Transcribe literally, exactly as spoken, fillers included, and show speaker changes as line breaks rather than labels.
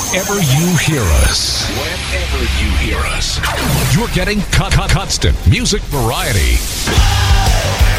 Wherever you hear us. Wherever you hear us. You're getting co- co- constant music variety.